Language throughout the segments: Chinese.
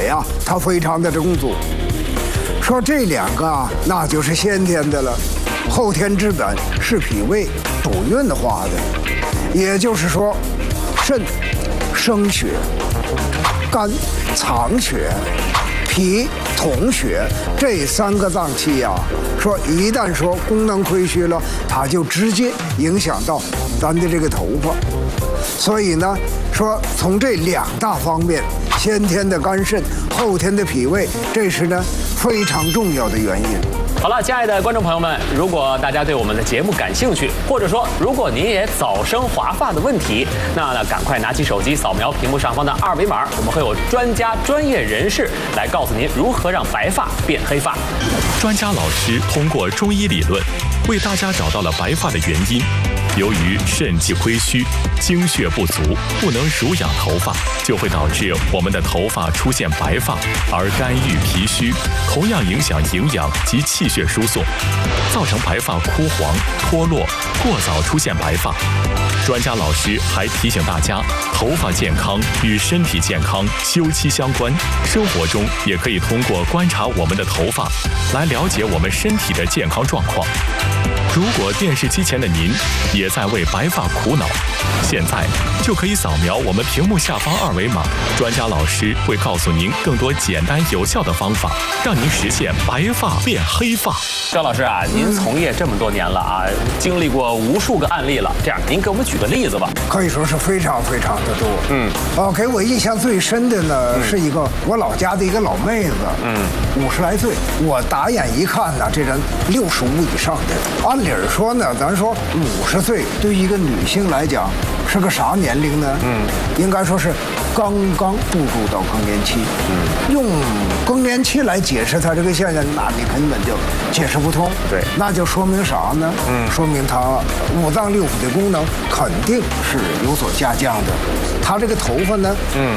啊，它非常的充足。说这两个啊，那就是先天的了，后天之本是脾胃主运化的，也就是说，肾生血，肝藏血，脾统血，这3个脏器啊，说一旦说功能亏虚了，它就直接影响到咱的这个头发。所以呢，说从这2大方面，先天的肝肾，后天的脾胃，这是呢非常重要的原因。 好了，亲爱的观众朋友们，如果大家对我们的节目感兴趣，或者说如果您也早生华发的问题，那赶快拿起手机扫描屏幕上方的2维码，我们会有专业人士来告诉您如何让白发变黑发。 专家老师通过中医理论，为大家找到了白发的原因。由于肾气亏虚，精血不足，不能濡养头发，就会导致我们的头发出现白发，而肝郁脾虚，同样影响营养及气血输送，造成白发枯黄、脱落，过早出现白发。专家老师还提醒大家，头发健康与身体健康休戚相关，生活中也可以通过观察我们的头发，来了解我们身体的健康状况。如果电视机前的您也在为白发苦恼，现在就可以扫描我们屏幕下方2维码，专家老师会告诉您更多简单有效的方法，让您实现白发变黑发。 赵老师啊，您从业这么多年了啊，经历过无数个案例了，这样您给我们举个例子吧。 可以说是非常非常的多。给我印象最深的呢，是一个我老家的一个老妹子，50来岁，我打眼一看呢，这人65以上的。按理说呢，咱说50岁对于一个女性来讲是个啥年龄呢？应该说是刚刚步入到更年期。用更年期来解释它这个现象，那你根本就解释不通。 对， 那就说明啥呢？说明它5脏6腑的功能肯定是有所下降的。它这个头发呢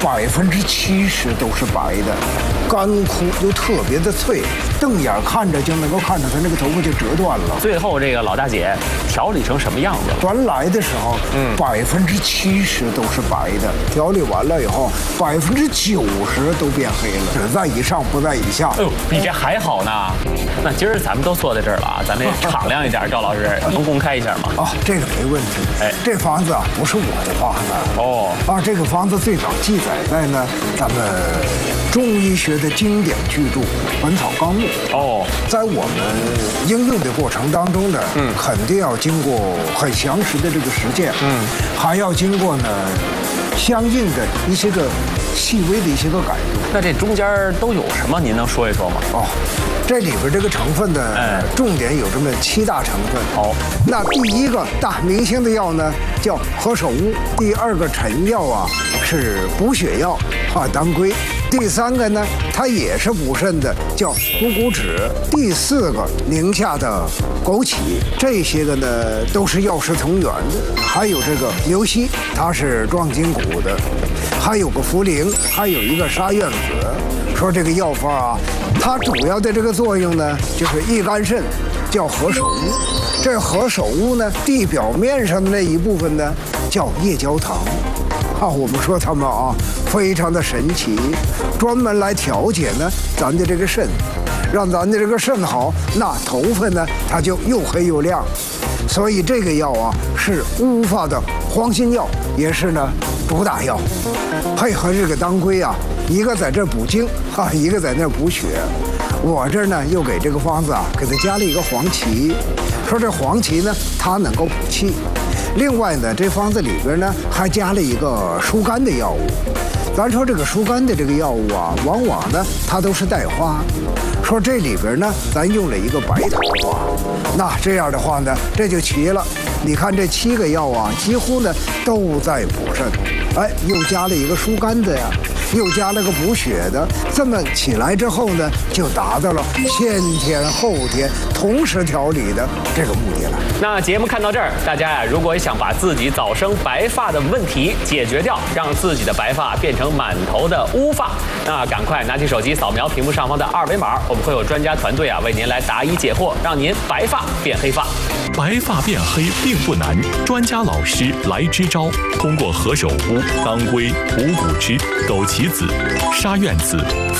，70%都是白的，干枯又特别的脆，瞪眼看着就能够看着它那个头发就折断了。 最后这个老大姐调理成什么样子了？ 原来的时候，70%都是白的，调理完了以后，90%都变黑了，只在以上不在以下。 哎呦，比这还好呢。那今儿咱们都坐在这儿了啊，咱得敞亮一点，赵老师能公开一下吗？ 这个没问题。这房子啊不是我的房子。这个房子最早记载在呢咱们中医学的经典巨著《本草纲目》。在我们应用的过程当中呢，肯定要经过很详实的这个实践，还要经过呢相应的一些个细微的一些个改动。 那这中间都有什么？您能说一说吗？ 这里边这个成分呢，重点有这么7大成分。那第1个大明星的药呢叫何首乌，第2个臣药啊是补血药当归，第3个呢它也是补肾的，叫股骨脂，第4个宁夏的枸杞，这些个呢都是药食同源的。还有这个牛膝，它是壮筋骨的，还有个茯苓，还有一个沙苑子。说这个药方啊，它主要的这个作用呢，就是益肝肾，叫何首乌。这何首乌呢，地表面上的那一部分呢，叫夜交糖。我们说它们啊，非常的神奇，专门来调节呢咱的这个肾，让咱的这个肾好，那头发呢它就又黑又亮。所以这个药啊是乌发的黄心药，也是呢主打药。配合这个当归啊，一个在这补精一个在那补血。我这儿呢又给这个方子啊给它加了一个黄芪，说这黄芪呢它能够补气。另外呢，这方子里边呢还加了一个疏肝的药物。咱说这个疏肝的这个药物啊，往往呢它都是带花。说这里边呢，咱用了一个白桃花，那这样的话呢，这就齐了。你看这7个药啊，几乎呢都在补肾，又加了一个疏肝的呀，又加了个补血的，这么起来之后呢，就达到了先天后天同时调理的这个目的了。 那节目看到这儿，大家呀，如果想把自己早生白发的问题解决掉，让自己的白发变成满头的乌发，那赶快拿起手机扫描屏幕上方的2维码，我们会有专家团队啊为您来答疑解惑，让您白发变黑发。 白发变黑并不难，专家老师来支招，通过何首乌、当归、五谷汁、枸杞子、沙苑子、